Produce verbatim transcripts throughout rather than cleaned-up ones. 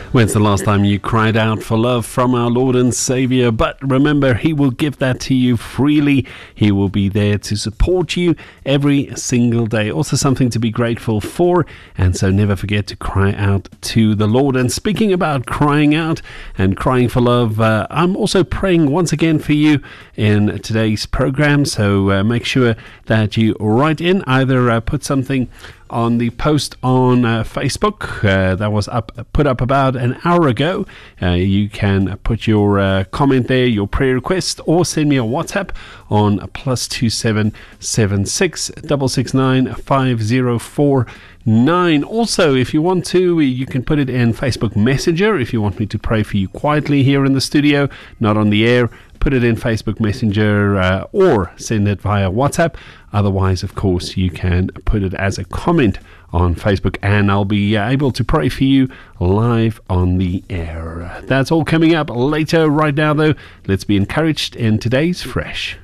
When's the last time you cried out for love from our Lord and Savior? But remember, He will give that to you freely. He will be there to support you every single day. Also something to be grateful for. And so never forget to cry out to the Lord. And speaking about crying out and crying for love, uh, I'm also praying once again for you in today's program. So uh, make sure that you write in, either uh, put something on the post on uh, Facebook uh, that was up put up about an hour ago. Uh, you can put your uh, comment there, your prayer request, or send me a WhatsApp on plus two seven seven six six six nine five zero four nine. Also, if you want to, you can put it in Facebook Messenger. If you want me to pray for you quietly here in the studio, not on the air, put it in Facebook Messenger uh, or send it via WhatsApp. Otherwise, of course, you can put it as a comment on Facebook, and I'll be able to pray for you live on the air. That's all coming up later. Right now, though, let's be encouraged in today's Fresh.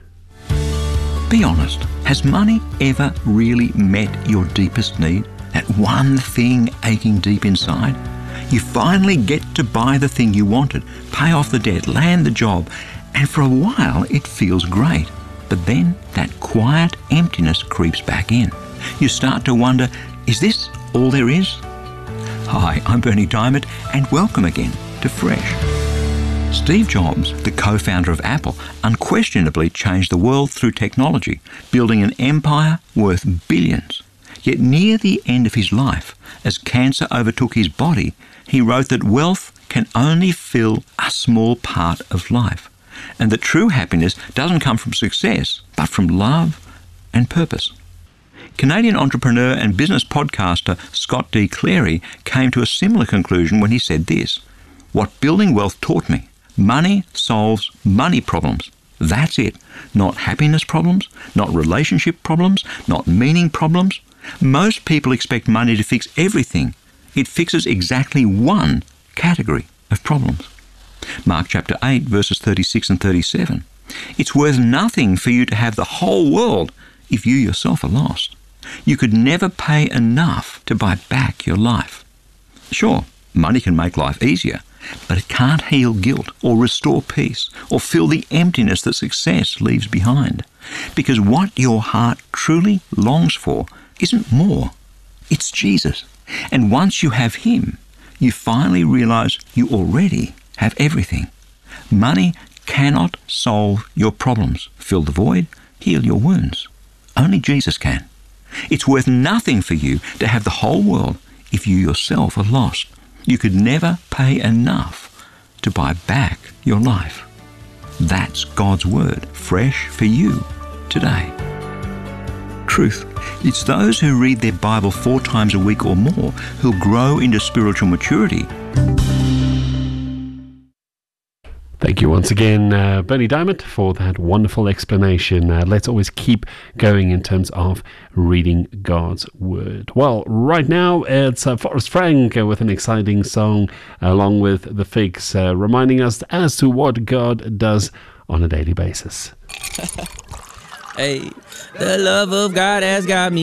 Be honest. Has money ever really met your deepest need? That one thing aching deep inside? You finally get to buy the thing you wanted, pay off the debt, land the job, and for a while it feels great. But then that quiet emptiness creeps back in. You start to wonder, is this all there is? Hi, I'm Bernie Diamond, and welcome again to Fresh. Steve Jobs, the co-founder of Apple, unquestionably changed the world through technology, building an empire worth billions. Yet near the end of his life, as cancer overtook his body, he wrote that wealth can only fill a small part of life, and that true happiness doesn't come from success, but from love and purpose. Canadian entrepreneur and business podcaster Scott D. Clary came to a similar conclusion when he said this: "What building wealth taught me, money solves money problems. That's it. Not happiness problems, not relationship problems, not meaning problems. Most people expect money to fix everything. It fixes exactly one category of problems." Mark chapter eight, verses thirty-six and thirty-seven. "It's worth nothing for you to have the whole world if you yourself are lost. You could never pay enough to buy back your life." Sure, money can make life easier, but it can't heal guilt or restore peace or fill the emptiness that success leaves behind. Because what your heart truly longs for isn't more, it's Jesus. And once you have Him, you finally realize you already have everything. Money cannot solve your problems, fill the void, heal your wounds. Only Jesus can. It's worth nothing for you to have the whole world if you yourself are lost. You could never pay enough to buy back your life. That's God's word, fresh for you today. Truth. It's those who read their Bible four times a week or more who'll grow into spiritual maturity. Thank you once again, uh, Bernie Diamond, for that wonderful explanation. Uh, let's always keep going in terms of reading God's Word. Well, right now it's uh, Forrest Frank uh, with an exciting song along with the Figs, uh, reminding us as to what God does on a daily basis. Hey, the love of God has got me